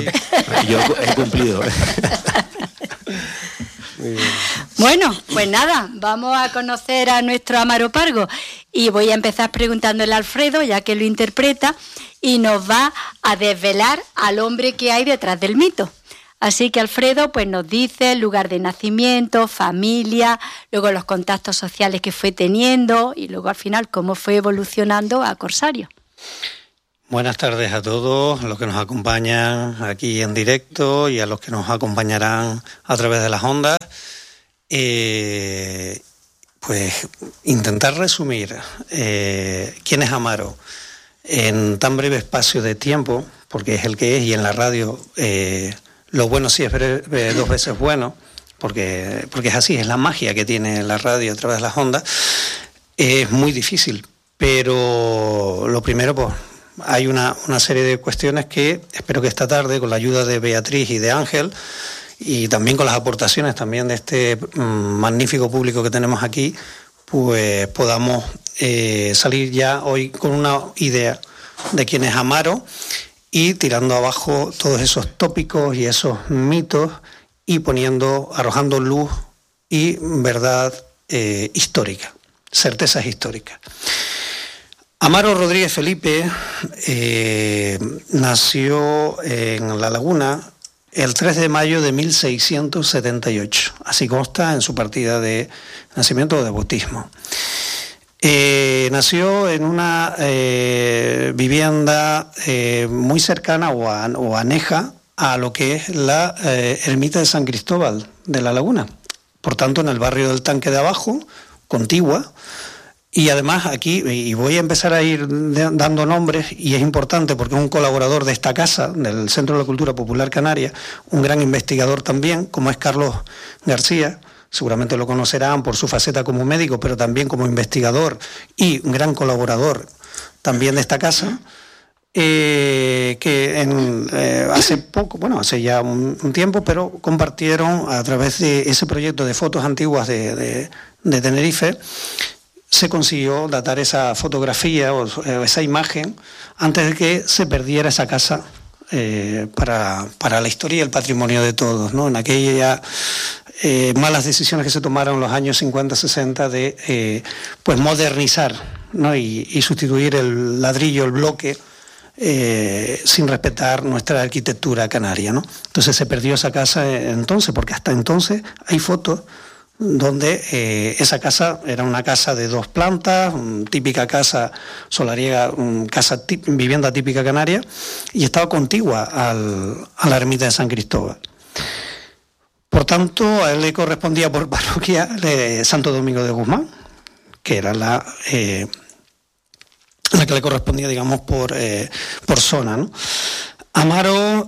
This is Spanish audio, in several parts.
Yo he cumplido. Muy bien. Bueno, pues nada, vamos a conocer a nuestro Amaro Pargo y voy a empezar preguntándole a Alfredo, ya que lo interpreta, y nos va a desvelar al hombre que hay detrás del mito. Así que Alfredo pues nos dice el lugar de nacimiento, familia, luego los contactos sociales que fue teniendo y luego al final cómo fue evolucionando a corsario. Buenas tardes a todos los que nos acompañan aquí en directo y a los que nos acompañarán a través de las ondas. Pues intentar resumir quién es Amaro en tan breve espacio de tiempo, porque es el que es, y en la radio lo bueno sí es dos veces bueno, porque es así, es la magia que tiene la radio a través de las ondas. Es muy difícil, pero lo primero, pues hay una serie de cuestiones que espero que esta tarde, con la ayuda de Beatriz y de Ángel, y también con las aportaciones también de este magnífico público que tenemos aquí, pues podamos salir ya hoy con una idea de quién es Amaro y tirando abajo todos esos tópicos y esos mitos y arrojando luz y verdad histórica, certezas históricas. Amaro Rodríguez Felipe nació en La Laguna el 3 de mayo de 1678, así consta en su partida de nacimiento o de bautismo. Nació en una vivienda muy cercana o aneja a lo que es la ermita de San Cristóbal de La Laguna, por tanto en el barrio del Tanque de Abajo, contigua. Y además aquí, y voy a empezar a ir dando nombres, y es importante porque es un colaborador de esta casa, del Centro de la Cultura Popular Canaria, un gran investigador también, como es Carlos García. Seguramente lo conocerán por su faceta como médico, pero también como investigador y un gran colaborador también de esta casa, hace poco, hace ya un tiempo, pero compartieron a través de ese proyecto de fotos antiguas de Tenerife, se consiguió datar esa fotografía o esa imagen antes de que se perdiera esa casa para la historia y el patrimonio de todos, ¿no? En aquellas malas decisiones que se tomaron en los años 50-60 de pues modernizar, ¿no? y sustituir el ladrillo, el bloque, sin respetar nuestra arquitectura canaria, ¿no? Entonces se perdió esa casa entonces, porque hasta entonces hay fotos donde esa casa era una casa de 2 plantas, típica casa solariega, vivienda típica canaria, y estaba contigua a la ermita de San Cristóbal. Por tanto, a él le correspondía por parroquia Santo Domingo de Guzmán, que era la que le correspondía, digamos, por zona, ¿no? Amaro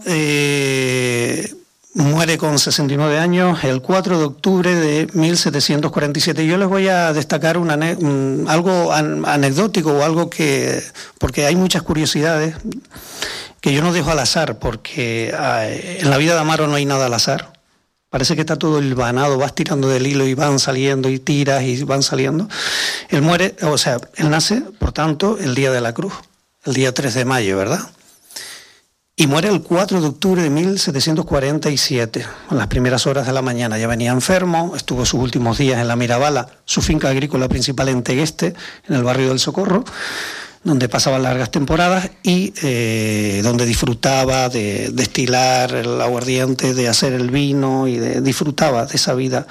muere con 69 años el 4 de octubre de 1747. Yo les voy a destacar algo anecdótico o algo porque hay muchas curiosidades que yo no dejo al azar, porque en la vida de Amaro no hay nada al azar. Parece que está todo hilvanado, vas tirando del hilo y van saliendo y tiras y van saliendo. Él nace, por tanto, el día de la Cruz, el día 3 de mayo, ¿verdad? Y muere el 4 de octubre de 1747, a las primeras horas de la mañana. Ya venía enfermo, estuvo sus últimos días en la Mirabala, su finca agrícola principal en Tegueste, en el barrio del Socorro, donde pasaba largas temporadas y donde disfrutaba de destilar el aguardiente, de hacer el vino y disfrutaba de esa vida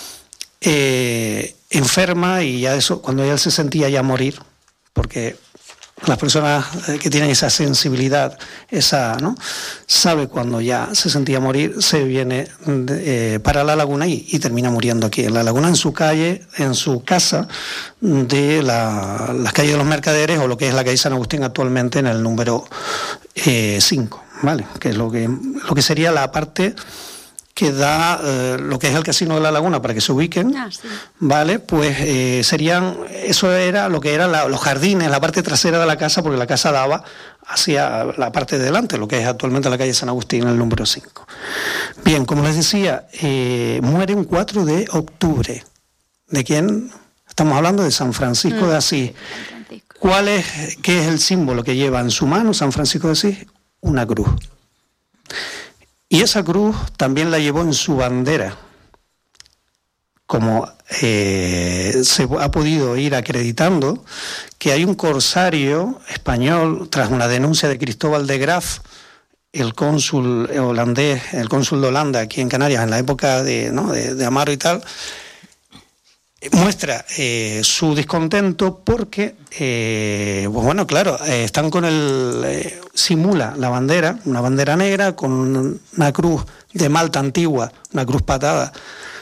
enferma. Y ya eso, cuando él se sentía ya morir, porque las personas que tienen esa sensibilidad, ¿no? Sabe cuando ya se sentía morir, se viene para La Laguna y termina muriendo aquí en La Laguna, en su calle, en su casa de las calles de los Mercaderes, o lo que es la calle San Agustín actualmente, en el número 5, ¿vale? Que es lo que sería la parte que da lo que es el Casino de La Laguna, para que se ubiquen, sí. ¿Vale? Pues eso era lo que eran los jardines, la parte trasera de la casa, porque la casa daba hacia la parte de delante, lo que es actualmente la calle San Agustín, el número 5. Bien, como les decía, muere un 4 de octubre. ¿De quién? Estamos hablando de San Francisco de Asís. ¿Qué es el símbolo que lleva en su mano San Francisco de Asís? Una cruz. Y esa cruz también la llevó en su bandera. Como se ha podido ir acreditando que hay un corsario español, tras una denuncia de Cristóbal de Graaf, el cónsul holandés, el cónsul de Holanda aquí en Canarias en la época de Amaro y tal, muestra su descontento porque, pues bueno, claro, están con simula la bandera, una bandera negra con una cruz de Malta antigua, una cruz patada,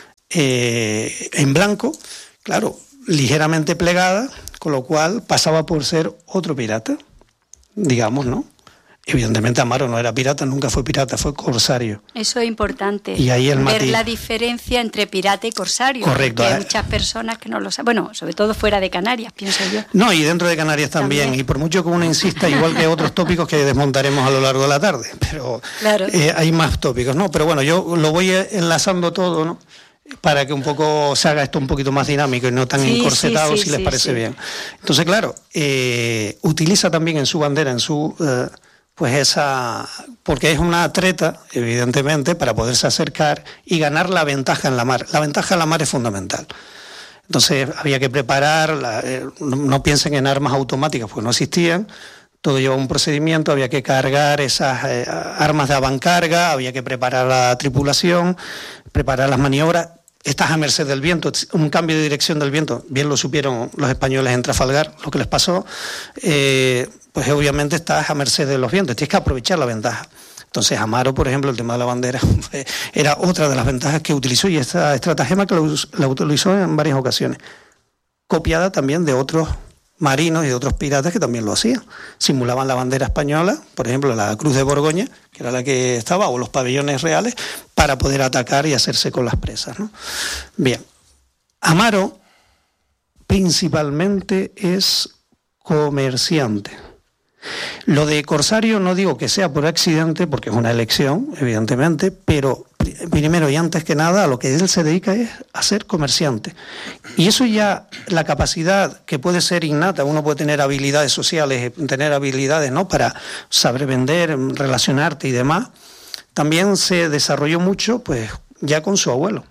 en blanco, claro, ligeramente plegada, con lo cual pasaba por ser otro pirata, digamos, ¿no? Evidentemente Amaro no era pirata, nunca fue pirata, fue corsario. Eso es importante, y ahí ver la diferencia entre pirata y corsario. Correcto. Hay muchas personas que no lo saben, bueno, sobre todo fuera de Canarias, pienso yo. No, y dentro de Canarias también. Y por mucho que uno insista, igual que otros tópicos que desmontaremos a lo largo de la tarde, pero claro, hay más tópicos, ¿no? Pero bueno, yo lo voy enlazando todo, ¿no?, para que un poco se haga esto un poquito más dinámico y no tan encorsetado, si les parece bien. Entonces, claro, utiliza también en su bandera, en su pues esa, porque es una treta, evidentemente, para poderse acercar y ganar la ventaja en la mar. La ventaja en la mar es fundamental. Entonces había que preparar, no piensen en armas automáticas, porque no existían. Todo lleva un procedimiento, había que cargar esas armas de avancarga, había que preparar la tripulación, preparar las maniobras. Estás a merced del viento, un cambio de dirección del viento, bien lo supieron los españoles en Trafalgar, lo que les pasó, pues obviamente estás a merced de los vientos, tienes que aprovechar la ventaja. Entonces Amaro, por ejemplo, el tema de la bandera era otra de las ventajas que utilizó, y esta estratagema que la utilizó en varias ocasiones, copiada también de otros marinos y de otros piratas que también lo hacían. Simulaban la bandera española, por ejemplo la Cruz de Borgoña, que era la que estaba, o los pabellones reales, para poder atacar y hacerse con las presas, ¿no? Bien, Amaro principalmente es comerciante. Lo de corsario no digo que sea por accidente, porque es una elección, evidentemente, pero primero y antes que nada a lo que él se dedica es a ser comerciante. Y eso ya, la capacidad que puede ser innata, uno puede tener habilidades sociales, tener habilidades, ¿no?, para saber vender, relacionarte y demás, también se desarrolló mucho pues ya con su abuelo.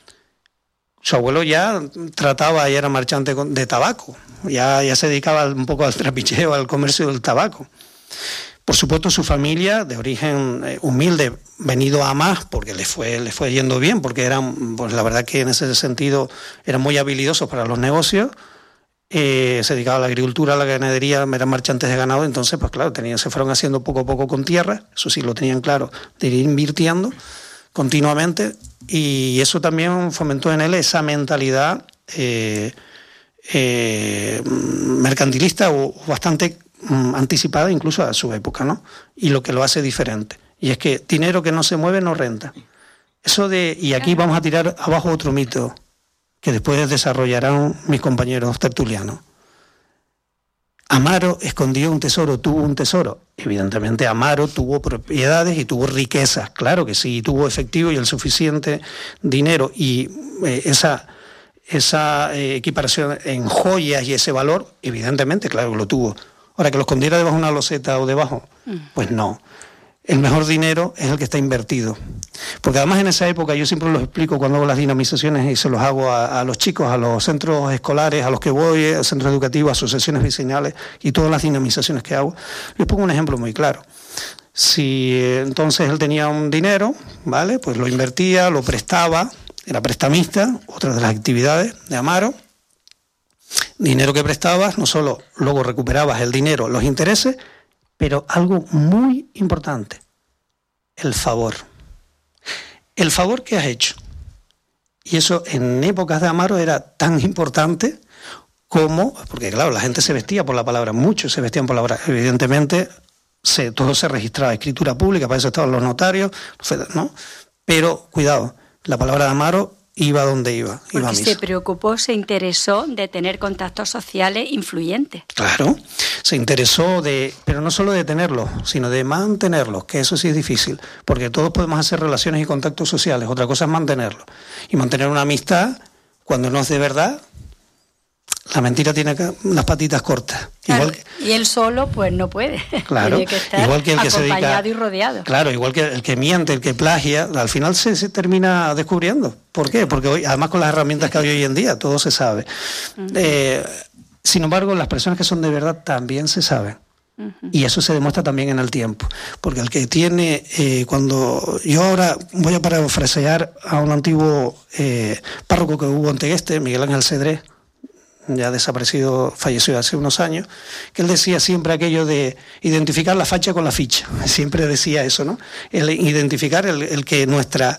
Su abuelo ya trataba, ya era marchante de tabaco, ya se dedicaba un poco al trapicheo, al comercio del tabaco. Por supuesto, su familia, de origen humilde, venido a más, porque le fue yendo bien, porque eran, pues la verdad que en ese sentido eran muy habilidosos para los negocios, se dedicaban a la agricultura, a la ganadería, eran marchantes de ganado, entonces, pues claro, se fueron haciendo poco a poco con tierra, eso sí lo tenían claro, de ir invirtiendo continuamente, y eso también fomentó en él esa mentalidad mercantilista o bastante anticipada incluso a su época, ¿no? Y lo que lo hace diferente. Y es que dinero que no se mueve no renta. Eso y aquí vamos a tirar abajo otro mito que después desarrollarán mis compañeros tertulianos. Amaro escondió un tesoro, tuvo un tesoro. Evidentemente Amaro tuvo propiedades y tuvo riquezas, claro que sí, tuvo efectivo y el suficiente dinero, y esa equiparación en joyas y ese valor, evidentemente, claro que lo tuvo. Ahora, que lo escondiera debajo de una loseta o debajo, pues no. El mejor dinero es el que está invertido. Porque además en esa época, yo siempre lo explico cuando hago las dinamizaciones y se los hago a los chicos, a los centros escolares, a los que voy, a centros educativos, asociaciones vecinales y todas las dinamizaciones que hago, les pongo un ejemplo muy claro. Si entonces él tenía un dinero, ¿vale?, pues lo invertía, lo prestaba, era prestamista, otra de las actividades de Amaro. Dinero que prestabas, no solo luego recuperabas el dinero, los intereses, pero algo muy importante, el favor. El favor que has hecho. Y eso en épocas de Amaro era tan importante como, porque claro, la gente se vestía por la palabra, muchos se vestían por la palabra, evidentemente todo se registraba, escritura pública, para eso estaban los notarios, ¿no? Pero cuidado, la palabra de Amaro iba donde iba. Iba a misa. Se preocupó, se interesó de tener contactos sociales influyentes. Claro, se interesó pero no solo de tenerlos, sino de mantenerlos, que eso sí es difícil, porque todos podemos hacer relaciones y contactos sociales, otra cosa es mantenerlos. Y mantener una amistad, cuando no es de verdad, La mentira tiene las patitas cortas. Claro, y él solo pues no puede. Claro, tiene que estar igual que el que acompañado y rodeado. Claro, igual que el que miente, el que plagia, al final se termina descubriendo. ¿Por qué? Porque hoy, además con las herramientas que hay hoy en día, todo se sabe. Sin embargo, las personas que son de verdad también se saben. Y eso se demuestra también en el tiempo, porque el que tiene, cuando yo ahora voy a parafrasear a un antiguo párroco que hubo en Tegueste, Miguel Ángel Cedrés, ya desaparecido, falleció hace unos años, que él decía siempre aquello de identificar la facha con la ficha, siempre decía eso, ¿no? El identificar el que nuestro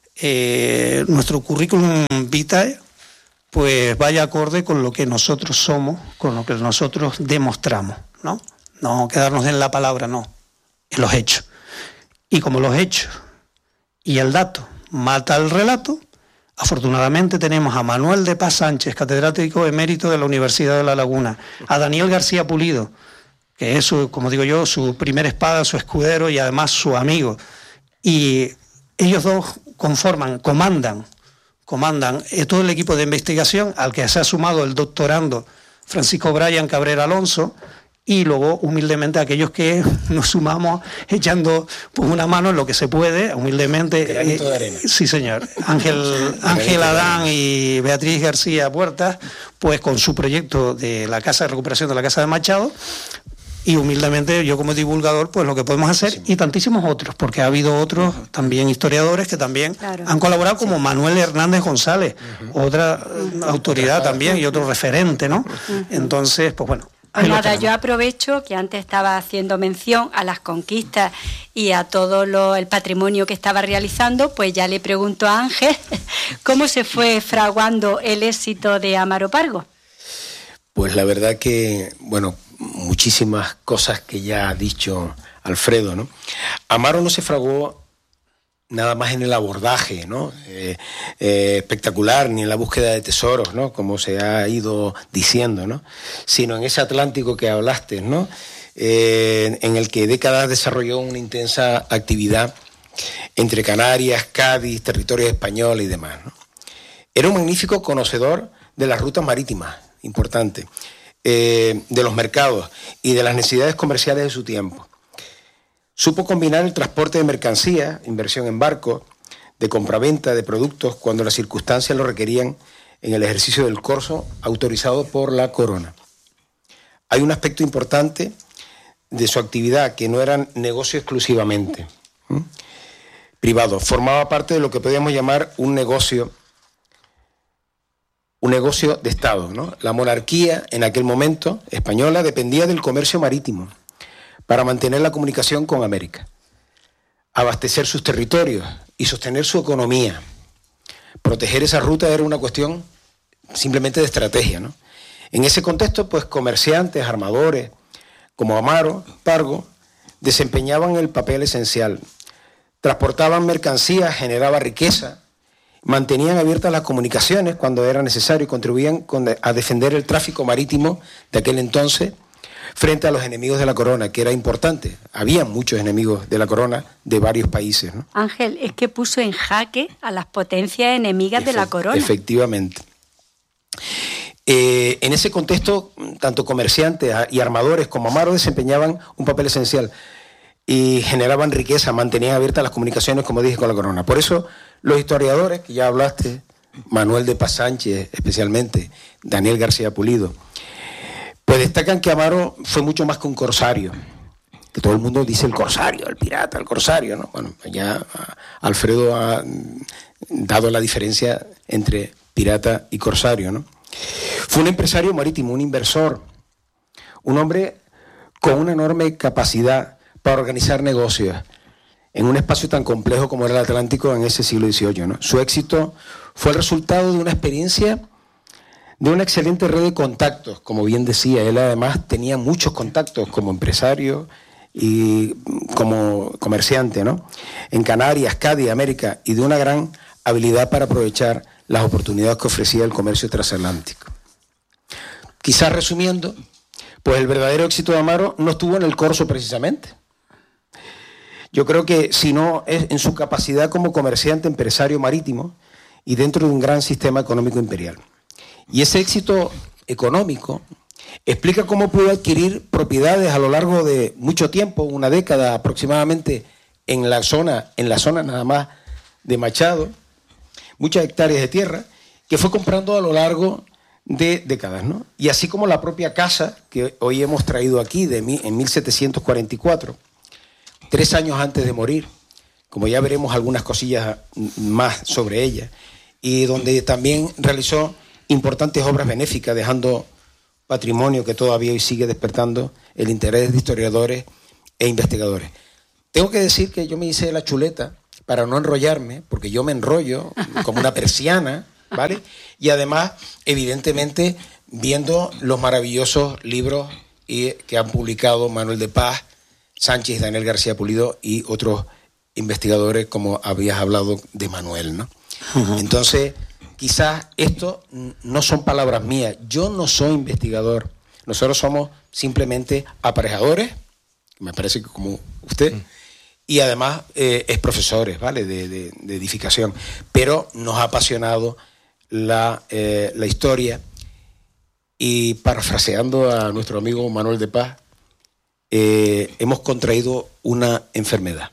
currículum vitae pues vaya acorde con lo que nosotros somos, con lo que nosotros demostramos, ¿no? No quedarnos en la palabra, no, en los hechos. Y como los hechos y el dato mata el relato, afortunadamente tenemos a Manuel de Paz Sánchez, catedrático emérito de la Universidad de La Laguna, a Daniel García Pulido, que es, como digo yo, su primera espada, su escudero y además su amigo. Y ellos dos comandan todo el equipo de investigación al que se ha sumado el doctorando Francisco Brian Cabrera Alonso, y luego humildemente aquellos que nos sumamos echando pues, una mano en lo que se puede, humildemente. Granito de arena. Sí, señor. Ángel Adán y Beatriz García Puertas, pues con su proyecto de la Casa de Recuperación de la Casa de Machado, y humildemente yo como divulgador, pues lo que podemos hacer, sí. Y tantísimos otros, porque ha habido otros también historiadores que también han colaborado, como Manuel Hernández González, otra autoridad también y otro referente, ¿no? Entonces, pues bueno. Nada, yo aprovecho que antes estaba haciendo mención a las conquistas y a todo el patrimonio que estaba realizando, pues ya le pregunto a Ángel cómo se fue fraguando el éxito de Amaro Pargo. Pues la verdad que, bueno, muchísimas cosas que ya ha dicho Alfredo, ¿no? Amaro no se fraguó nada más en el abordaje, ¿no? Espectacular, ni en la búsqueda de tesoros, ¿no? Como se ha ido diciendo, ¿no? Sino en ese Atlántico que hablaste, ¿no? En el que décadas desarrolló una intensa actividad entre Canarias, Cádiz, territorios españoles y demás, ¿no? Era un magnífico conocedor de las rutas marítimas, importante, de los mercados y de las necesidades comerciales de su tiempo. Supo combinar el transporte de mercancías, inversión en barcos, de compraventa de productos cuando las circunstancias lo requerían en el ejercicio del corso autorizado por la corona. Hay un aspecto importante de su actividad que no era negocio exclusivamente privado, formaba parte de lo que podríamos llamar un negocio de Estado, ¿no? La monarquía en aquel momento española dependía del comercio marítimo para mantener la comunicación con América, abastecer sus territorios y sostener su economía. Proteger esa ruta era una cuestión simplemente de estrategia, ¿no? En ese contexto, pues comerciantes, armadores, como Amaro Pargo, desempeñaban el papel esencial. Transportaban mercancías, generaban riqueza, mantenían abiertas las comunicaciones cuando era necesario y contribuían a defender el tráfico marítimo de aquel entonces frente a los enemigos de la corona, que era importante. Había muchos enemigos de la corona de varios países, ¿no? Ángel, es que puso en jaque a las potencias enemigas de la corona. Efectivamente. En ese contexto, tanto comerciantes y armadores como Amaro desempeñaban un papel esencial y generaban riqueza, mantenían abiertas las comunicaciones, como dije, con la corona. Por eso los historiadores, que ya hablaste, Manuel de Paz Sánchez especialmente, Daniel García Pulido, pues destacan que Amaro fue mucho más que un corsario, que todo el mundo dice el corsario, el pirata, el corsario, ¿no? Bueno, ya Alfredo ha dado la diferencia entre pirata y corsario, ¿no? Fue un empresario marítimo, un inversor, un hombre con una enorme capacidad para organizar negocios en un espacio tan complejo como era el Atlántico en ese siglo XVIII, ¿no? Su éxito fue el resultado de una experiencia, de una excelente red de contactos, como bien decía. Él además tenía muchos contactos como empresario y como comerciante, ¿no? En Canarias, Cádiz, América, y de una gran habilidad para aprovechar las oportunidades que ofrecía el comercio transatlántico. Quizás resumiendo, pues el verdadero éxito de Amaro no estuvo en el corso precisamente. Yo creo que sino es en su capacidad como comerciante, empresario marítimo y dentro de un gran sistema económico imperial. Y ese éxito económico, explica cómo pudo adquirir propiedades a lo largo de mucho tiempo, una década aproximadamente, en la zona nada más de Machado, muchas hectáreas de tierra, que fue comprando a lo largo de décadas, ¿no? Y así como la propia casa que hoy hemos traído aquí en 1744, 3 años antes de morir, como ya veremos algunas cosillas más sobre ella, y donde también realizó importantes obras benéficas, dejando patrimonio que todavía hoy sigue despertando el interés de historiadores e investigadores. Tengo que decir que yo me hice la chuleta para no enrollarme, porque yo me enrollo como una persiana, ¿vale? Y además, evidentemente, viendo los maravillosos libros que han publicado Manuel de Paz, Sánchez, Daniel García Pulido y otros investigadores, como habías hablado de Manuel, ¿no? Uh-huh. Entonces, quizás esto no son palabras mías. Yo no soy investigador. Nosotros somos simplemente aparejadores, me parece que como usted, y además es profesores, ¿vale? De edificación. Pero nos ha apasionado la historia, y parafraseando a nuestro amigo Manuel de Paz, hemos contraído una enfermedad,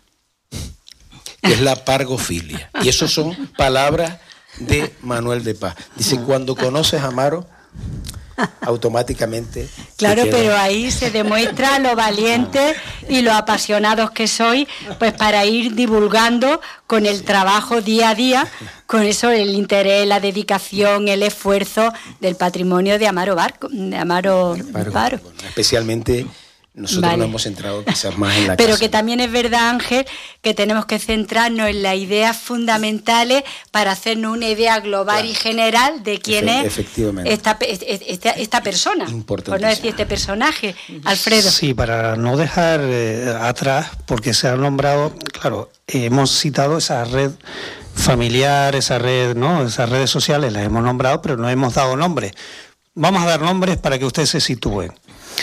que es la pargofilia. Y eso son palabras de Manuel de Paz. Dice, cuando conoces a Amaro, automáticamente... Claro, pero ahí se demuestra lo valientes y lo apasionados que soy, pues para ir divulgando con el trabajo día a día, con eso el interés, la dedicación, el esfuerzo del patrimonio de Amaro Barco, de Amaro Baro. Especialmente... Nosotros nos hemos centrado quizás más en la Pero casa. que también es verdad, Ángel, que tenemos que centrarnos en las ideas fundamentales para hacernos una idea global y general de quién es esta persona, por no decir este personaje, Alfredo. Sí, para no dejar atrás, porque se ha nombrado, claro, hemos citado esa red familiar, esa red, ¿no? Esas redes sociales las hemos nombrado, pero no hemos dado nombres. Vamos a dar nombres para que ustedes se sitúen.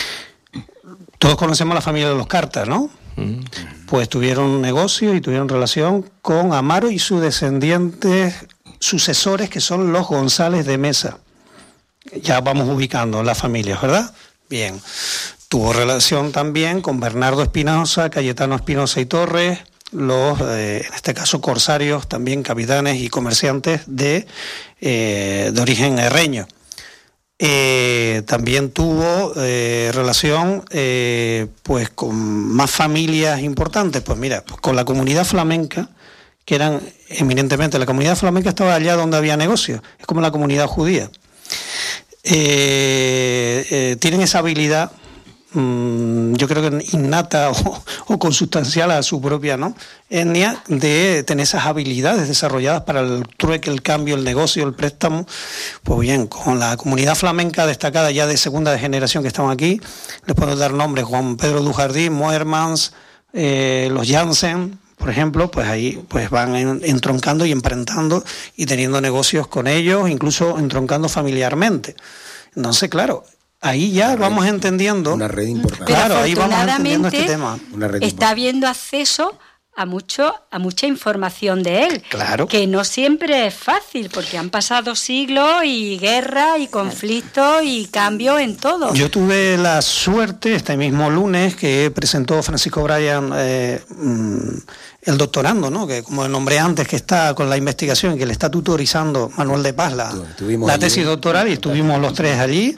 Todos conocemos la familia de los Cartas, ¿no? Pues tuvieron negocio y tuvieron relación con Amaro y sus descendientes sucesores, que son los González de Mesa. Ya vamos ubicando las familias, ¿verdad? Bien. Tuvo relación también con Bernardo Espinosa, Cayetano Espinosa y Torres, los, en este caso, corsarios, también capitanes y comerciantes de origen herreño. También tuvo relación pues con más familias importantes, pues mira, pues con la comunidad flamenca, que eran eminentemente, la comunidad flamenca estaba allá donde había negocios, es como la comunidad judía. Tienen esa habilidad, yo creo que innata o consustancial a su propia, ¿no?, etnia, de tener esas habilidades desarrolladas para el trueque, el cambio, el negocio, el préstamo. Pues bien, con la comunidad flamenca destacada ya de segunda generación que estamos aquí, les puedo dar nombres: Juan Pedro Dujardí, Moermans, los Jansen, por ejemplo. Pues ahí pues van entroncando y emprentando y teniendo negocios con ellos, incluso entroncando familiarmente. Entonces, claro, ahí ya vamos entendiendo. Una red importante. Pero claro, ahí vamos entendiendo este tema. Está habiendo acceso a mucha información de él. Claro. Que no siempre es fácil, porque han pasado siglos y guerra y conflictos y cambios en todo. Yo tuve la suerte, este mismo lunes, que presentó Francisco Bryan el doctorando, ¿no?, que como nombré antes, que está con la investigación, que le está tutorizando Manuel de Paz la tesis doctoral, y estuvimos los tres allí.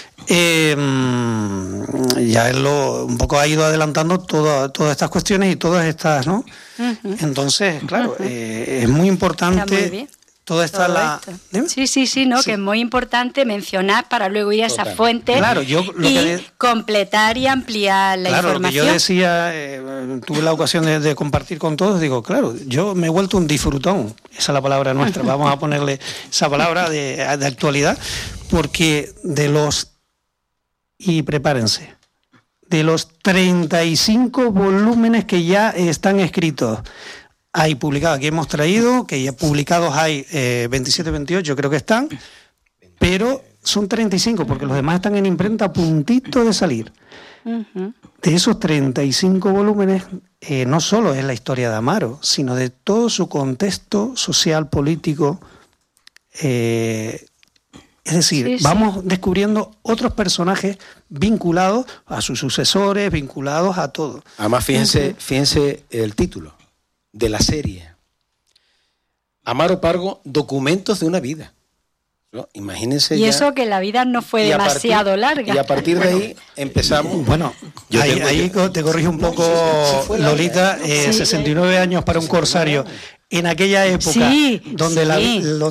Ya él un poco ha ido adelantando todas estas cuestiones y todas estas, ¿no? Uh-huh. Entonces, claro, es muy importante toda esta Sí, ¿no? Sí. Que es muy importante mencionar para luego ir a esas fuentes, claro, completar y ampliar la información. Lo que yo decía, tuve la ocasión de compartir con todos, digo, claro, yo me he vuelto un disfrutón, esa es la palabra nuestra, vamos a ponerle esa palabra de actualidad, porque y prepárense, de los 35 volúmenes que ya están escritos, hay publicados, aquí hemos traído, que ya publicados hay 27, 28 creo que están, pero son 35 porque los demás están en imprenta a puntito de salir. Uh-huh. De esos 35 volúmenes, no solo es la historia de Amaro, sino de todo su contexto social, político, Es decir, vamos descubriendo otros personajes vinculados a sus sucesores, vinculados a todo. Además, fíjense el título de la serie. Amaro Pargo, documentos de una vida. ¿No? Imagínense. Y ya, eso que la vida no fue demasiado larga. Y a partir de ahí empezamos. Bueno, ahí te corrijo un poco, Lolita, 69 años para un corsario. En aquella época donde la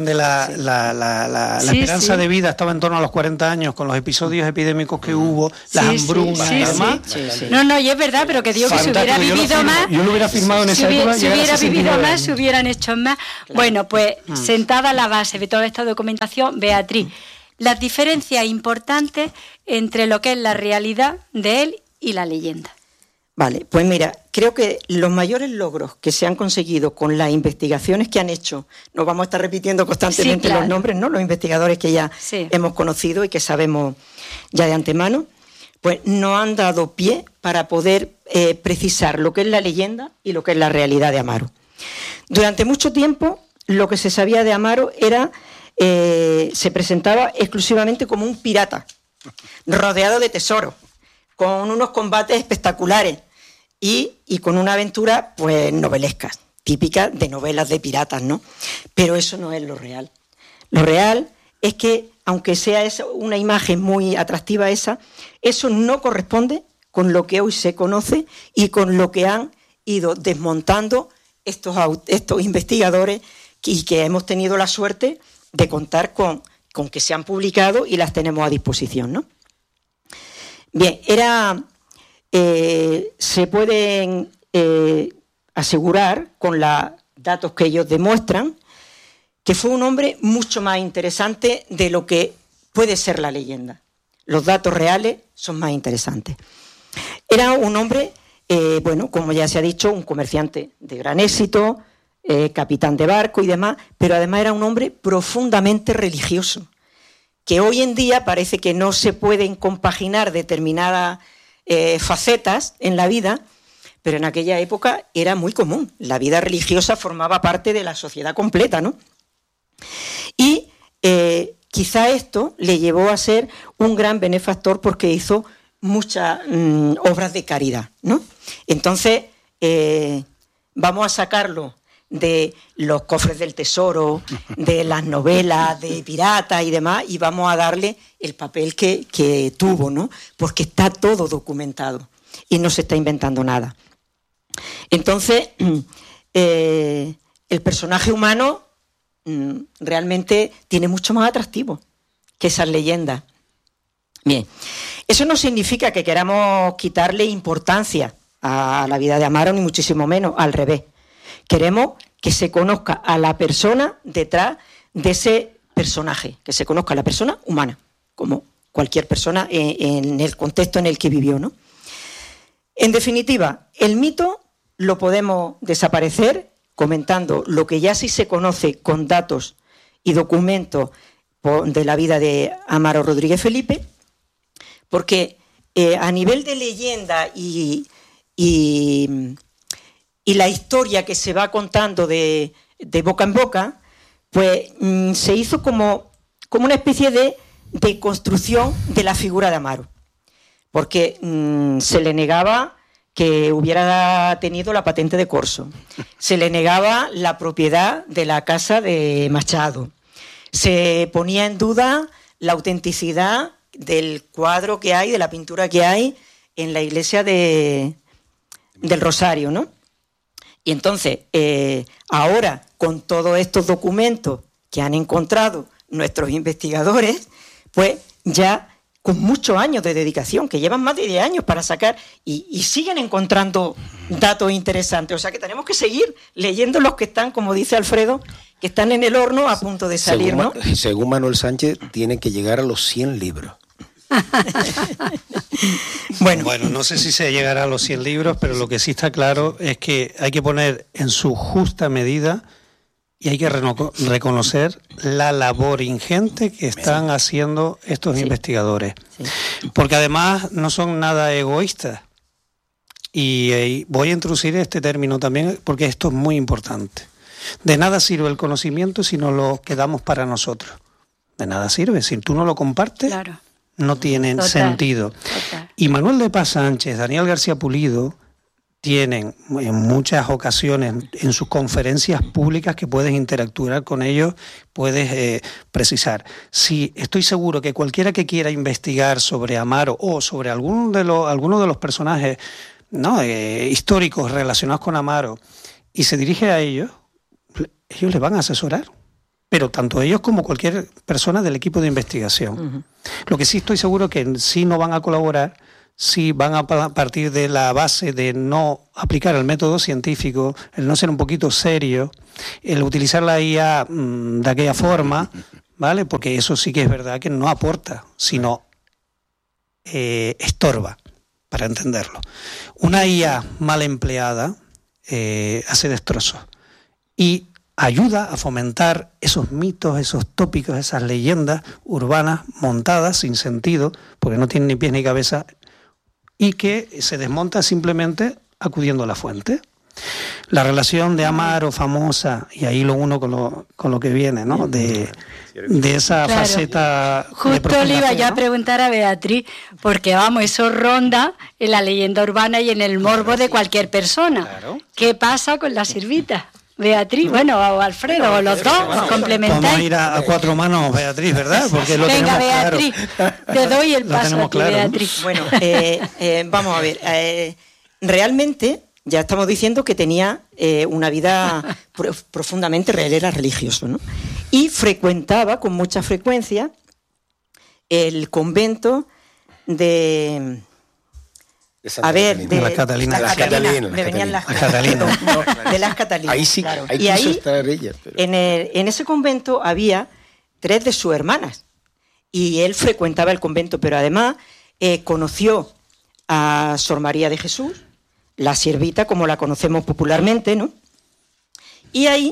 esperanza de vida estaba en torno a los 40 años, con los episodios epidémicos que hubo, las hambrunas y demás. No, y es verdad, pero que digo que si hubiera vivido más... Yo lo hubiera firmado en esa época. Si hubiera vivido más, se hubieran hecho más. Claro. Bueno, pues sentada la base de toda esta documentación, Beatriz, las diferencias importantes entre lo que es la realidad de él y la leyenda. Vale, pues mira, creo que los mayores logros que se han conseguido con las investigaciones que han hecho, nos vamos a estar repitiendo constantemente los nombres, ¿no? Los investigadores que ya hemos conocido y que sabemos ya de antemano, pues nos han dado pie para poder precisar lo que es la leyenda y lo que es la realidad de Amaro. Durante mucho tiempo, lo que se sabía de Amaro era, se presentaba exclusivamente como un pirata, rodeado de tesoros, con unos combates espectaculares, y con una aventura pues novelesca, típica de novelas de piratas, ¿no? Pero eso no es lo real. Lo real es que, aunque sea una imagen muy atractiva eso no corresponde con lo que hoy se conoce y con lo que han ido desmontando estos investigadores y que hemos tenido la suerte de contar con que se han publicado y las tenemos a disposición, ¿no? Bien, se pueden asegurar con los datos que ellos demuestran que fue un hombre mucho más interesante de lo que puede ser la leyenda. Los datos reales son más interesantes. Era un hombre, como ya se ha dicho, un comerciante de gran éxito, capitán de barco y demás, pero además era un hombre profundamente religioso, que hoy en día parece que no se pueden compaginar determinadas facetas en la vida, pero en aquella época era muy común. La vida religiosa formaba parte de la sociedad completa, ¿no? Y quizá esto le llevó a ser un gran benefactor porque hizo muchas obras de caridad, ¿no? Entonces, vamos a sacarlo de los cofres del tesoro, de las novelas de piratas y demás, y vamos a darle el papel que tuvo, ¿no? Porque está todo documentado y no se está inventando nada. Entonces, el personaje humano realmente tiene mucho más atractivo que esas leyendas. Bien, eso no significa que queramos quitarle importancia a la vida de Amaro, ni muchísimo menos, al revés. Queremos que se conozca a la persona detrás de ese personaje, que se conozca a la persona humana, como cualquier persona en el contexto en el que vivió, ¿no? En definitiva, el mito lo podemos desaparecer comentando lo que ya sí se conoce con datos y documentos de la vida de Amaro Rodríguez Felipe, porque a nivel de leyenda y la historia que se va contando de boca en boca, pues se hizo como una especie de construcción de la figura de Amaro, porque se le negaba que hubiera tenido la patente de corso, se le negaba la propiedad de la casa de Machado, se ponía en duda la autenticidad del cuadro que hay, de la pintura que hay en la iglesia del Rosario, ¿no? Y entonces, ahora, con todos estos documentos que han encontrado nuestros investigadores, pues ya con muchos años de dedicación, que llevan más de 10 años para sacar, y siguen encontrando datos interesantes. O sea que tenemos que seguir leyendo los que están, como dice Alfredo, que están en el horno a punto de salir, ¿no? Según Manuel Sánchez, tienen que llegar a los 100 libros. Bueno, no sé si se llegará a los 100 libros, pero lo que sí está claro es que hay que poner en su justa medida y hay que reconocer la labor ingente que están haciendo estos investigadores. Sí. Porque además no son nada egoístas. Y voy a introducir este término también porque esto es muy importante. De nada sirve el conocimiento si no lo quedamos para nosotros. de nada sirve. Si tú no lo compartes, Claro. no tiene Total, sentido. total. Y Manuel de Paz Sánchez, Daniel García Pulido, tienen en muchas ocasiones en sus conferencias públicas que puedes interactuar con ellos, puedes precisar. Sí, estoy seguro que cualquiera que quiera investigar sobre Amaro o sobre alguno de los personajes, ¿no?, históricos relacionados con Amaro y se dirige a ellos les van a asesorar. Pero tanto ellos como cualquier persona del equipo de investigación. Ujú. Lo que sí estoy seguro que sí no van a colaborar, sí van a partir de la base de no aplicar el método científico, el no ser un poquito serio, el utilizar la IA de aquella forma, ¿vale? Porque eso sí que es verdad que no aporta, sino estorba, para entenderlo. Una IA mal empleada hace destrozos y ayuda a fomentar esos mitos, esos tópicos, esas leyendas urbanas montadas sin sentido, porque no tienen ni pies ni cabeza, y que se desmonta simplemente acudiendo a la fuente. La relación de Amaro famosa, y ahí lo uno con lo que viene, ¿no?, de esa Claro. faceta. de Justo profunda le iba fe, yo a ¿no? preguntar a Beatriz, porque vamos, eso ronda en la leyenda urbana y en el morbo de cualquier persona. Claro. ¿Qué pasa con la sirvita? Beatriz, bueno, o Alfredo, o los dos, os Vamos a complementáis. ir a cuatro manos, Beatriz, ¿verdad? Porque lo Venga, tenemos claro. Beatriz, te doy el Lo paso tenemos a ti, claro, ¿no? Beatriz. Bueno, vamos a ver. Realmente, ya estamos diciendo que tenía una vida profundamente real, era religioso, ¿no? Y frecuentaba con mucha frecuencia el convento de... Santa A ver, Catalina. de las Catalinas. las Las Catalinas, me venían las las Catalinas. no, de las Catalinas. Ahí sí, claro. ahí Y quiso ahí, estar ella. Pero... en ese convento había 3 de sus hermanas y él frecuentaba el convento, pero además conoció a Sor María de Jesús, la siervita, como la conocemos popularmente, ¿no? Y ahí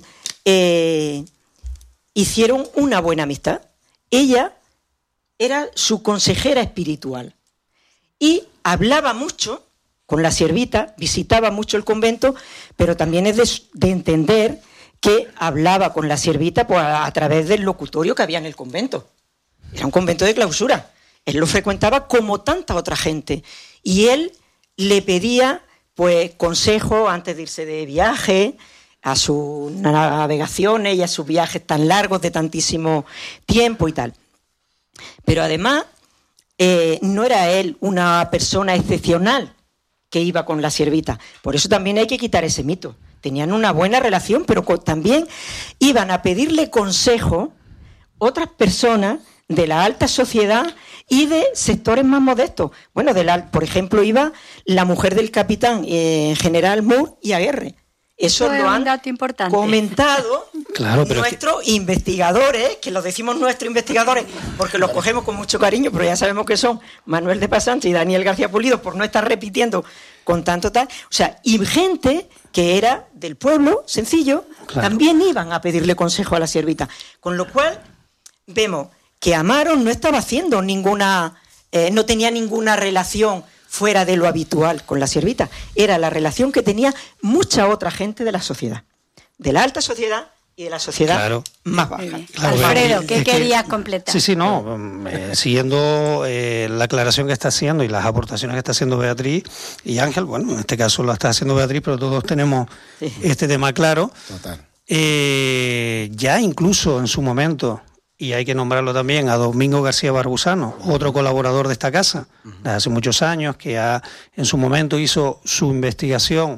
hicieron una buena amistad. Ella era su consejera espiritual y hablaba mucho con la siervita, visitaba mucho el convento, pero también es de entender que hablaba con la siervita pues, a través del locutorio que había en el convento. Era un convento de clausura. Él lo frecuentaba como tanta otra gente. Y él le pedía pues consejo antes de irse de viaje, a sus navegaciones y a sus viajes tan largos de tantísimo tiempo y tal. Pero además, no era él una persona excepcional que iba con la siervita. Por eso también hay que quitar ese mito. Tenían una buena relación, pero también iban a pedirle consejo otras personas de la alta sociedad y de sectores más modestos. Bueno, por ejemplo, iba la mujer del capitán general Moore y Aguirre. Eso es lo un han dato importante. comentado Claro, pero nuestros investigadores, que lo decimos nuestros investigadores porque los cogemos con mucho cariño, pero ya sabemos que son Manuel de Paz Sánchez y Daniel García Pulido, por no estar repitiendo con tanto tal. O sea, y gente que era del pueblo, sencillo, Claro. también iban a pedirle consejo a la siervita. Con lo cual, vemos que Amaro no estaba haciendo ninguna, no tenía ninguna relación fuera de lo habitual con la siervita. Era la relación que tenía mucha otra gente de la sociedad, de la alta sociedad y de la sociedad Claro. más baja. Claro, Alfredo, es ¿qué que- querías completar? Sí, no, siguiendo la aclaración que está haciendo y las aportaciones que está haciendo Beatriz y Ángel, bueno, en este caso lo está haciendo Beatriz, pero todos tenemos Sí. este tema claro. Total. Ya incluso en su momento, y hay que nombrarlo también, a Domingo García Barbusano, otro colaborador de esta casa, desde hace muchos años, que en su momento hizo su investigación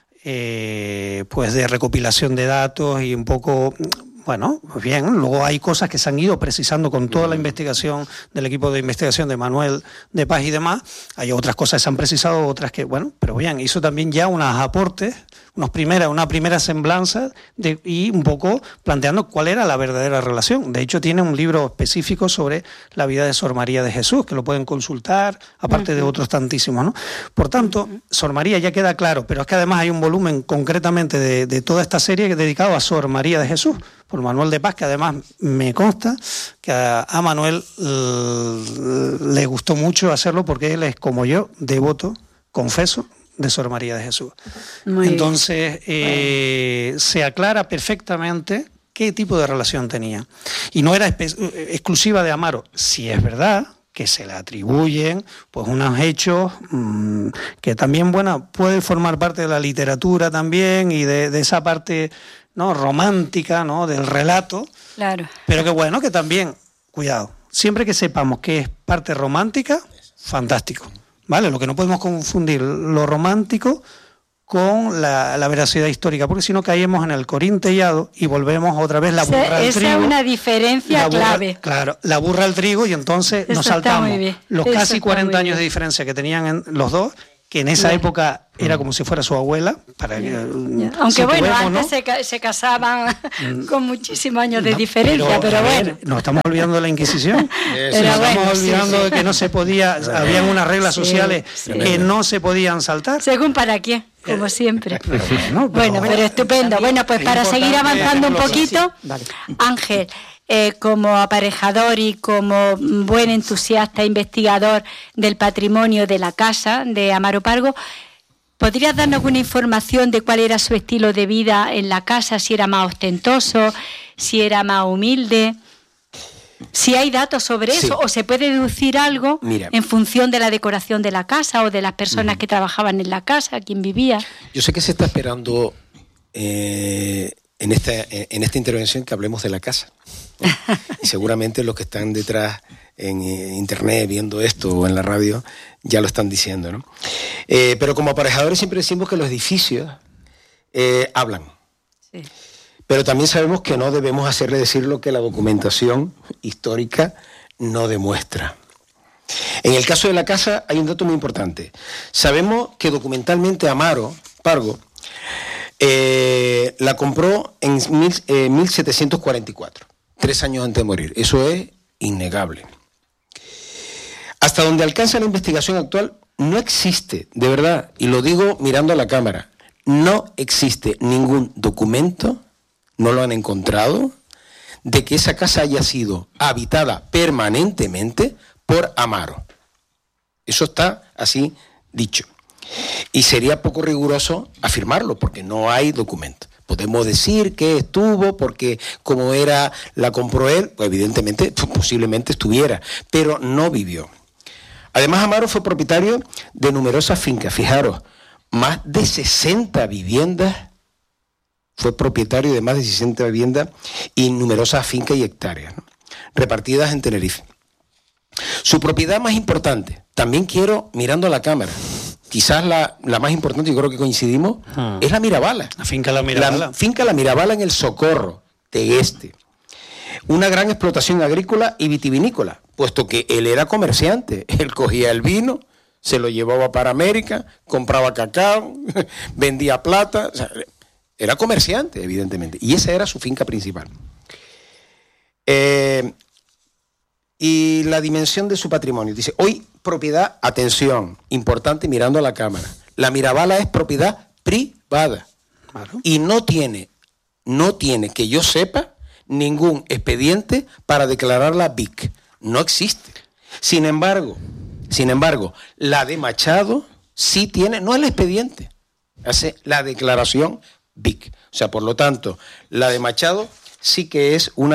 pues de recopilación de datos y un poco, bueno, pues bien, luego hay cosas que se han ido precisando con toda la investigación del equipo de investigación de Manuel de Paz y demás. Hay otras cosas que se han precisado, otras que, bueno, pero bien, hizo también ya unos aportes, una primera semblanza y un poco planteando cuál era la verdadera relación. De hecho, tiene un libro específico sobre la vida de Sor María de Jesús, que lo pueden consultar, aparte de otros tantísimos, ¿no? Por tanto, Sor María ya queda claro, pero es que además hay un volumen concretamente de toda esta serie que es dedicado a Sor María de Jesús, por Manuel de Paz, que además me consta que a Manuel le gustó mucho hacerlo porque él es, como yo, devoto, confeso, de Sor María de Jesús. Muy bien. Entonces, se aclara perfectamente qué tipo de relación tenía. Y no era exclusiva de Amaro. Si es verdad que se le atribuyen pues unos hechos que también, bueno, pueden formar parte de la literatura también y de esa parte, ¿no?, romántica, ¿no?, del relato. Claro. Pero que bueno, que también, cuidado, siempre que sepamos que es parte romántica, fantástico, ¿vale? Lo que no podemos confundir lo romántico con la veracidad histórica, porque si no caemos en el corintellado y volvemos otra vez la burra al trigo. Esa es una diferencia clave. Claro, la burra al trigo, y entonces Eso nos saltamos los Eso casi 40 años bien. de diferencia que tenían los dos, que en esa época era como si fuera su abuela. Para que, aunque bueno, antes, ¿no?, se casaban con muchísimos años de diferencia, pero bueno. Nos estamos olvidando de la Inquisición. Nos bueno, estamos olvidando de que no se podía, habían unas reglas sociales que no se podían saltar. Según para quién, como siempre. Bueno, pero estupendo. Bueno, pues para seguir avanzando un poquito, Vale. Ángel, como aparejador y como buen entusiasta investigador del patrimonio de la casa de Amaro Pargo, ¿podrías darnos alguna información de cuál era su estilo de vida en la casa? Si era más ostentoso, si era más humilde, si hay datos sobre eso, o se puede deducir algo en función de la decoración de la casa o de las personas que trabajaban en la casa, quien vivía. Yo sé que se está esperando en esta intervención que hablemos de la casa, ¿no? Y seguramente los que están detrás en internet viendo esto o en la radio ya lo están diciendo, ¿no? Pero como aparejadores siempre decimos que los edificios hablan. Sí. Pero también sabemos que no debemos hacerle decir lo que la documentación histórica no demuestra. En el caso de la casa hay un dato muy importante. Sabemos que documentalmente Amaro Pargo la compró en 1744, 3 años antes de morir. Eso es innegable. Hasta donde alcanza la investigación actual, no existe, de verdad, y lo digo mirando a la cámara, no existe ningún documento, no lo han encontrado, de que esa casa haya sido habitada permanentemente por Amaro. Eso está así dicho. Y sería poco riguroso afirmarlo, porque no hay documento. Podemos decir que estuvo, porque como la compró él, pues evidentemente, posiblemente estuviera, pero no vivió. Además, Amaro fue propietario de numerosas fincas. Fijaros, más de 60 viviendas, fue propietario de más de 60 viviendas y numerosas fincas y hectáreas, ¿no?, repartidas en Tenerife. Su propiedad más importante, también quiero, mirando a la cámara, quizás la más importante, yo creo que coincidimos, es la Mirabala. La finca La Mirabala. La finca La Mirabala en el Socorro, Tegueste. Una gran explotación agrícola y vitivinícola, puesto que él era comerciante. Él cogía el vino, se lo llevaba para América, compraba cacao, vendía plata. O sea, era comerciante, evidentemente. Y esa era su finca principal. Y la dimensión de su patrimonio. Dice, hoy propiedad, atención, importante mirando a la cámara. La Mirabala es propiedad privada. Claro. Y no tiene, que yo sepa, ningún expediente para declararla BIC. No existe. Sin embargo, la de Machado sí tiene, no el expediente, hace la declaración BIC. O sea, por lo tanto, la de Machado sí que es una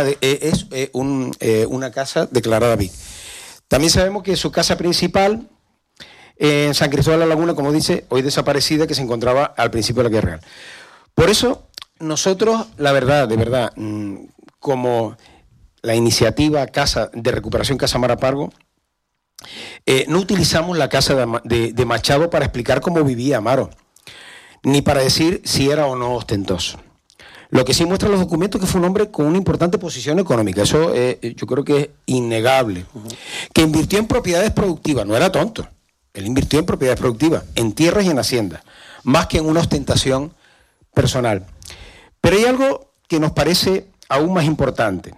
casa declarada BIC. También sabemos que su casa principal, en San Cristóbal de la Laguna, como dice, hoy desaparecida, que se encontraba al principio de la Guerra Real. Por eso, nosotros, la verdad, de verdad, como la iniciativa Casa de Recuperación Casa Amaro Pargo, no utilizamos la casa de Machado para explicar cómo vivía Amaro, ni para decir si era o no ostentoso. Lo que sí muestran los documentos es que fue un hombre con una importante posición económica. Eso yo creo que es innegable. Que invirtió en propiedades productivas, no era tonto. Él invirtió en propiedades productivas, en tierras y en haciendas, más que en una ostentación personal. Pero hay algo que nos parece aún más importante.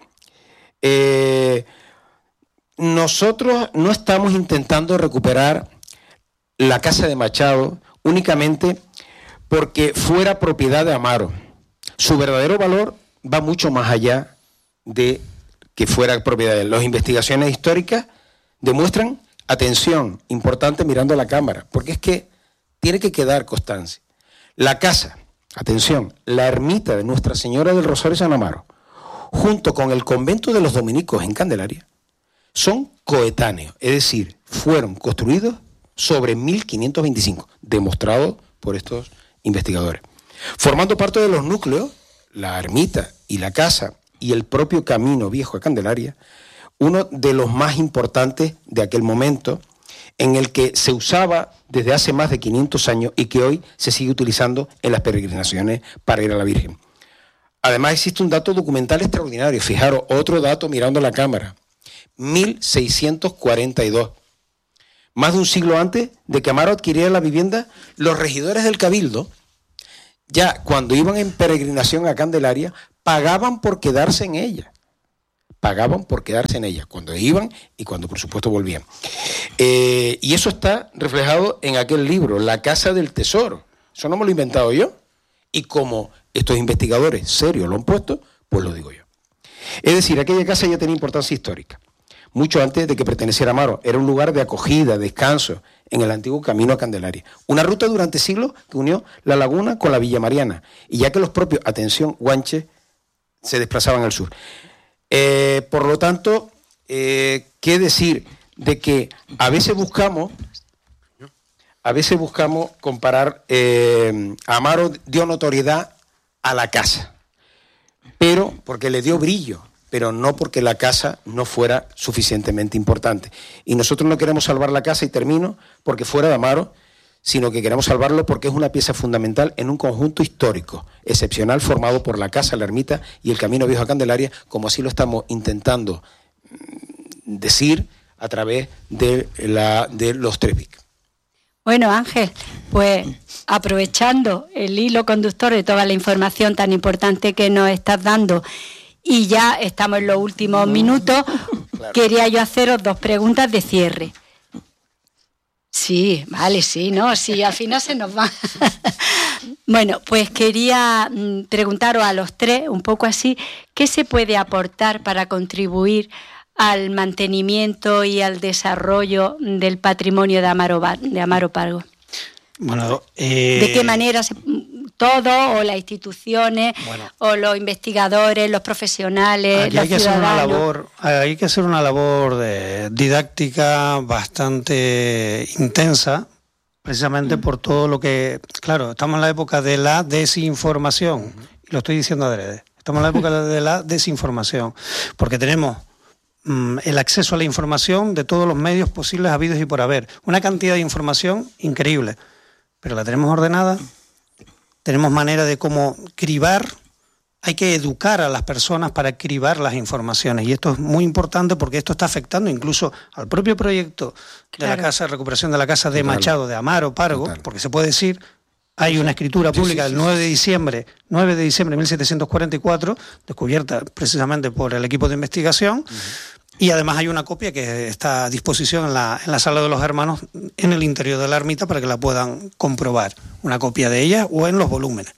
Nosotros no estamos intentando recuperar la casa de Machado únicamente porque fuera propiedad de Amaro. Su verdadero valor va mucho más allá de que fuera propiedad de él. Las investigaciones históricas demuestran, atención, importante mirando a la cámara, porque es que tiene que quedar constancia. La casa, atención, la ermita de Nuestra Señora del Rosario San Amaro, junto con el convento de los dominicos en Candelaria, son coetáneos, es decir, fueron construidos sobre 1525, demostrado por estos investigadores. Formando parte de los núcleos, la ermita y la casa y el propio camino viejo a Candelaria, uno de los más importantes de aquel momento, en el que se usaba desde hace más de 500 años y que hoy se sigue utilizando en las peregrinaciones para ir a la Virgen. Además existe un dato documental extraordinario, fijaros, otro dato mirando la cámara, 1642. Más de un siglo antes de que Amaro adquiriera la vivienda, los regidores del Cabildo, ya cuando iban en peregrinación a Candelaria, pagaban por quedarse en ella. Pagaban por quedarse en ella, cuando iban y cuando por supuesto volvían. Y eso está reflejado en aquel libro, La Casa del Tesoro. Eso no me lo he inventado yo. Y como estos investigadores serios lo han puesto, pues lo digo yo. Es decir, aquella casa ya tenía importancia histórica. Mucho antes de que perteneciera a Amaro. Era un lugar de acogida, descanso, en el antiguo camino a Candelaria. Una ruta durante siglos que unió la laguna con la Villa Mariana. Y ya que los propios, atención, guanches, se desplazaban al sur. Por lo tanto, ¿qué decir? De que a veces buscamos comparar, Amaro dio notoriedad a la casa, pero porque le dio brillo, pero no porque la casa no fuera suficientemente importante. Y nosotros no queremos salvar la casa, y termino, porque fuera de Amaro, sino que queremos salvarlo porque es una pieza fundamental en un conjunto histórico excepcional formado por la casa, la ermita y el camino viejo a Candelaria, como así lo estamos intentando decir a través de los Trevic. Bueno, Ángel, pues aprovechando el hilo conductor de toda la información tan importante que nos estás dando, y ya estamos en los últimos minutos, claro, quería yo haceros 2 preguntas de cierre. Sí, vale, sí, no, sí, al final se nos va. Bueno, pues quería preguntaros a los 3, un poco así, ¿qué se puede aportar para contribuir al mantenimiento y al desarrollo del patrimonio de Amaro Pargo? Bueno, ¿de qué manera todo, o las instituciones, o los investigadores, los profesionales, los ciudadanos? Hay que hacer una labor didáctica bastante intensa, precisamente por todo lo que... Claro, estamos en la época de la desinformación, y lo estoy diciendo adrede. Estamos en la época de la desinformación, porque tenemos el acceso a la información de todos los medios posibles, habidos y por haber. Una cantidad de información increíble, pero la tenemos ordenada. Tenemos manera de cómo cribar. Hay que educar a las personas para cribar las informaciones, y esto es muy importante porque esto está afectando incluso al propio proyecto de la casa de recuperación de la casa de Machado, de Amaro Pargo, porque se puede decir, hay una escritura pública del 9 de diciembre de 1744, descubierta precisamente por el equipo de investigación, y además hay una copia que está a disposición en la sala de los hermanos en el interior de la ermita para que la puedan comprobar, una copia de ella o en los volúmenes.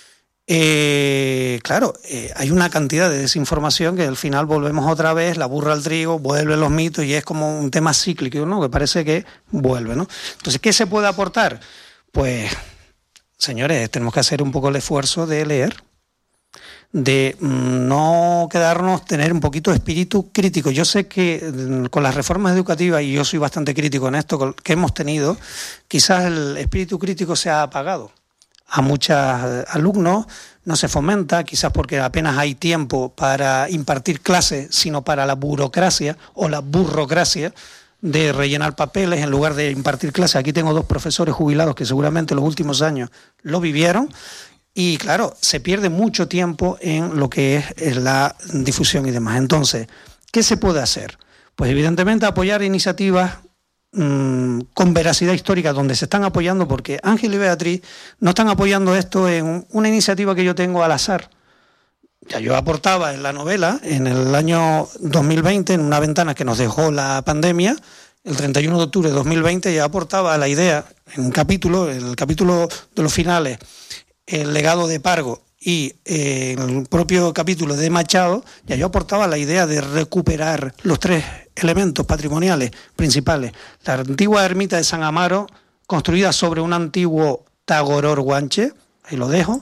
Claro, hay una cantidad de desinformación que al final volvemos otra vez, la burra al trigo, vuelven los mitos, y es como un tema cíclico, ¿no? Que parece que vuelve, ¿no? Entonces, ¿qué se puede aportar? Pues, señores, tenemos que hacer un poco el esfuerzo de leer, de no quedarnos, tener un poquito de espíritu crítico. Yo sé que con las reformas educativas, y yo soy bastante crítico en esto que hemos tenido, quizás el espíritu crítico se ha apagado. A muchos alumnos no se fomenta, quizás porque apenas hay tiempo para impartir clases, sino para la burocracia o la burrocracia de rellenar papeles en lugar de impartir clases. Aquí tengo 2 profesores jubilados que seguramente en los últimos años lo vivieron. Y claro, se pierde mucho tiempo en lo que es la difusión y demás. Entonces, ¿qué se puede hacer? Pues evidentemente apoyar iniciativas con veracidad histórica, donde se están apoyando, porque Ángel y Beatriz no están apoyando esto en una iniciativa que yo tengo al azar. Ya yo aportaba en la novela, en el año 2020, en una ventana que nos dejó la pandemia, el 31 de octubre de 2020, ya aportaba la idea, en un capítulo, el capítulo de los finales, el legado de Pargo, y en el propio capítulo de Machado, ya yo aportaba la idea de recuperar los 3 elementos patrimoniales principales. La antigua ermita de San Amaro, construida sobre un antiguo tagoror guanche, ahí lo dejo,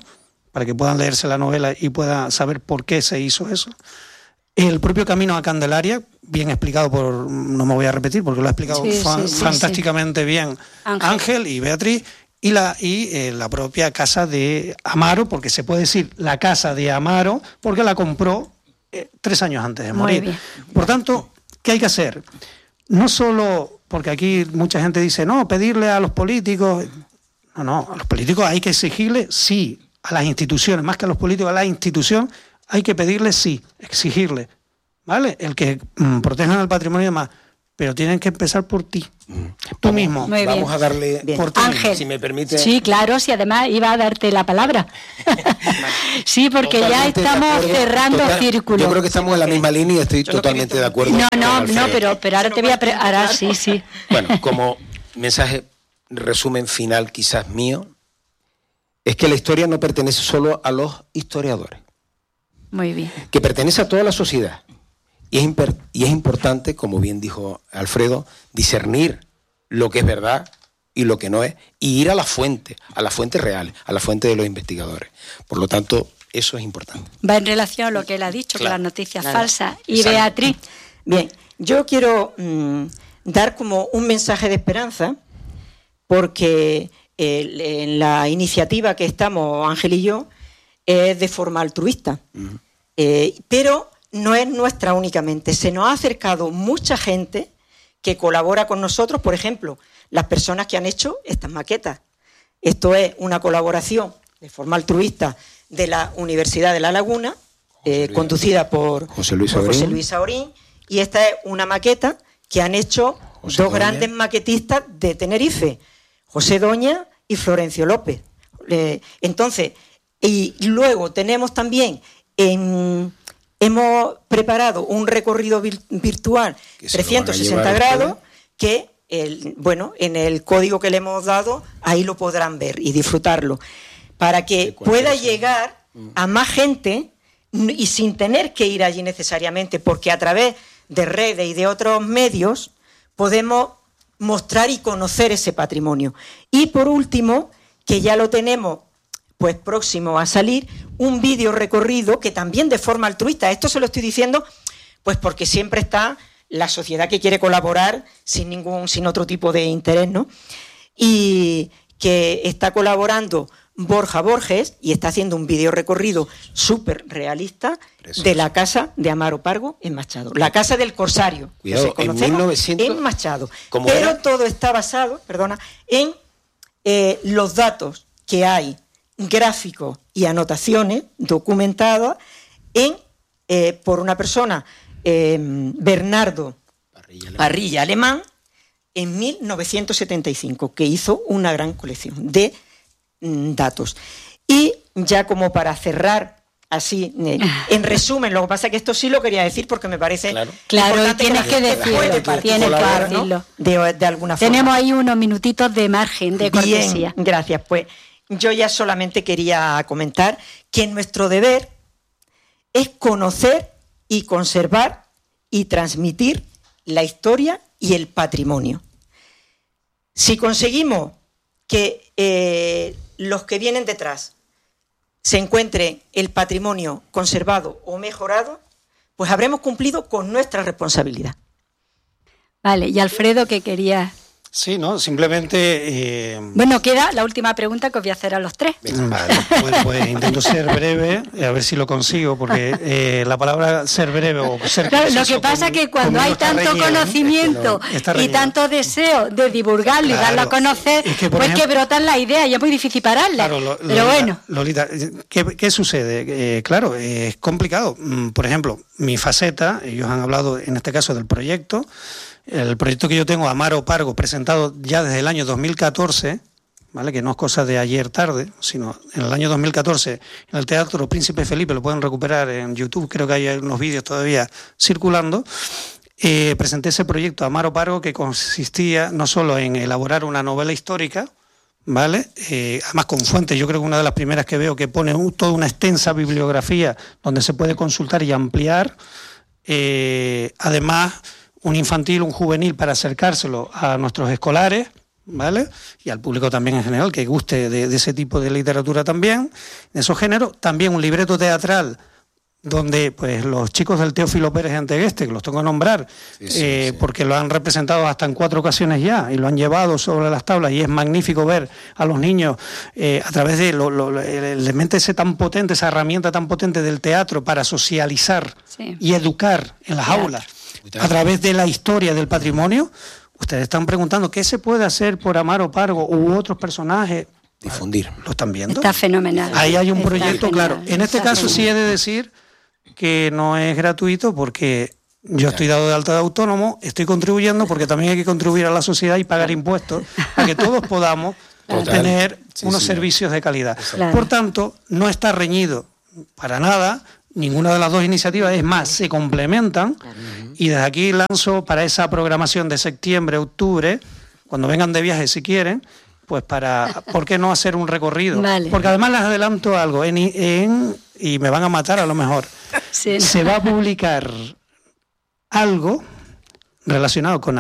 para que puedan leerse la novela y puedan saber por qué se hizo eso. El propio camino a Candelaria, bien explicado no me voy a repetir porque lo ha explicado fantásticamente bien Ángel y Beatriz, y la propia casa de Amaro, porque se puede decir la casa de Amaro, porque la compró 3 años antes de morir. Por tanto, ¿qué hay que hacer? No solo, porque aquí mucha gente dice, no, pedirle a los políticos. No, a los políticos hay que exigirle, sí, a las instituciones, más que a los políticos, a la institución hay que pedirle, sí, exigirle, ¿vale? El que protejan el patrimonio y demás, pero tienen que empezar por ti, tú mismo. Vamos a darle por ti, Ángel, si me permite. Sí, claro, si además iba a darte la palabra. Sí, porque ya estamos cerrando círculos. Yo creo que estamos en la misma línea y estoy totalmente de acuerdo. No, pero ahora te voy a... Ahora sí. Bueno, como mensaje, resumen final quizás mío, es que la historia no pertenece solo a los historiadores. Muy bien. Que pertenece a toda la sociedad. Y es importante, como bien dijo Alfredo, discernir lo que es verdad y lo que no es, y ir a la fuente real, a la fuente de los investigadores. Por lo tanto, eso es importante. Va en relación a lo que él ha dicho, con las noticias falsas. Y Beatriz. Bien, yo quiero dar como un mensaje de esperanza, porque en la iniciativa que estamos, Ángel y yo, es de forma altruista. Pero no es nuestra únicamente. Se nos ha acercado mucha gente que colabora con nosotros, por ejemplo, las personas que han hecho estas maquetas. Esto es una colaboración de forma altruista de la Universidad de La Laguna, conducida por José Luis Saurín, y esta es una maqueta que han hecho dos grandes maquetistas de Tenerife, José Doña y Florencio López. Entonces, y luego tenemos también hemos preparado un recorrido virtual 360 grados que, en el código que le hemos dado, ahí lo podrán ver y disfrutarlo, para que pueda llegar a más gente y sin tener que ir allí necesariamente, porque a través de redes y de otros medios podemos mostrar y conocer ese patrimonio. Y por último, que ya lo tenemos pues próximo a salir, un vídeo recorrido que también de forma altruista, esto se lo estoy diciendo pues porque siempre está la sociedad que quiere colaborar sin otro tipo de interés, ¿no? Y que está colaborando Borja Borges y está haciendo un vídeo recorrido súper realista de la casa de Amaro Pargo en Machado, la casa del Corsario. Cuidado, en 1900, en Machado. Pero todo está basado, en los datos que hay, gráficos y anotaciones documentadas por una persona, Bernardo Parrilla Alemán, en 1975, que hizo una gran colección de datos. Y ya como para cerrar así, en resumen, lo que pasa es que esto sí lo quería decir porque me parece claro, tienes que decirlo, de alguna forma. Tenemos ahí unos minutitos de margen de cortesía. Bien, gracias. Pues yo ya solamente quería comentar que nuestro deber es conocer y conservar y transmitir la historia y el patrimonio. Si conseguimos que los que vienen detrás se encuentre el patrimonio conservado o mejorado, pues habremos cumplido con nuestra responsabilidad. Vale, y Alfredo, ¿qué querías? Sí, no, simplemente... Bueno, queda la última pregunta que os voy a hacer a los tres. Vale, pues intento ser breve, a ver si lo consigo, porque la palabra ser breve o ser... Claro, lo que pasa es que cuando hay tanto conocimiento y tanto deseo de divulgarlo y darlo a conocer, es que, pues ejemplo, que brotan las ideas y es muy difícil pararlas. Claro, pero bueno. Lolita, ¿qué sucede? Claro, es complicado. Por ejemplo, mi faceta, ellos han hablado en este caso del proyecto. El proyecto que yo tengo, Amaro Pargo, presentado ya desde el año 2014, ¿vale? Que no es cosa de ayer tarde, sino en el año 2014 en el Teatro Príncipe Felipe, lo pueden recuperar en YouTube, creo que hay unos vídeos todavía circulando. Presenté ese proyecto Amaro Pargo, que consistía no solo en elaborar una novela histórica, ¿vale? Además con fuentes, yo creo que una de las primeras que veo que pone toda una extensa bibliografía donde se puede consultar y ampliar, además un infantil, un juvenil para acercárselo a nuestros escolares, ¿vale? Y al público también en general, que guste de ese tipo de literatura también, de esos géneros. También un libreto teatral donde pues los chicos del Teófilo Pérez de Antegueste, que los tengo que nombrar, porque lo han representado hasta en 4 ocasiones ya y lo han llevado sobre las tablas, y es magnífico ver a los niños a través de el elemento ese tan potente, esa herramienta tan potente del teatro para socializar y educar en las aulas a través de la historia del patrimonio. Ustedes están preguntando qué se puede hacer por Amaro Pargo u otros personajes. Difundir. ¿Lo están viendo? Está fenomenal. Ahí hay un proyecto, fenomenal. claro. En este caso sí he de decir que no es gratuito, porque yo estoy dado de alta de autónomo, estoy contribuyendo, porque también hay que contribuir a la sociedad y pagar impuestos para que todos podamos tener unos servicios de calidad. Claro. Por tanto, no está reñido para nada ninguna de las dos iniciativas, es más, se complementan, y desde aquí lanzo para esa programación de septiembre, octubre, cuando vengan de viaje si quieren, pues ¿por qué no hacer un recorrido? Vale. Porque además les adelanto algo, y me van a matar a lo mejor, Sí. se va a publicar algo relacionado con